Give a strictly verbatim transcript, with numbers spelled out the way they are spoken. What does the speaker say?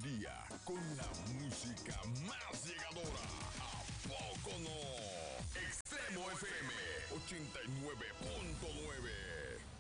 día con la música más llegadora. ¿A poco no? Extremo F M ochenta y nueve punto nueve.